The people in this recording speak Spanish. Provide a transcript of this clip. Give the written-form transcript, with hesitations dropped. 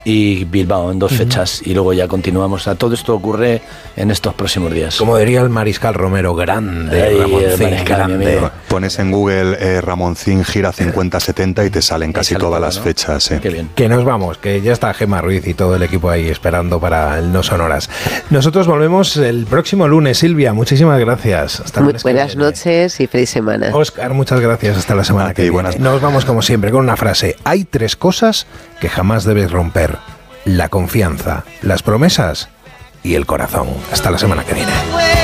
y Bilbao en 2 fechas, y luego ya continuamos. Todo esto ocurre en estos próximos días. Como diría el Mariscal Romero, grande, Ramoncín, grande. Pones en Google Ramoncín gira 50-70 y te salen casi todas las fechas. Qué bien. Que nos vamos, que ya está Gemma Ruiz y todo el equipo ahí esperando para el No Sonoras. Nosotros volvemos el próximo lunes. Silvia, muchísimas gracias. Hasta muy buenas noches y feliz semana. Óscar, muchas gracias. Hasta la semana que viene. Nos vamos como siempre con una frase. Hay 3 cosas que jamás debes romper: la confianza, las promesas y el corazón. Hasta la semana que viene.